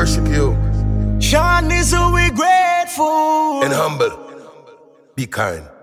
worship you. Sean is so we grateful. And humble. Be kind.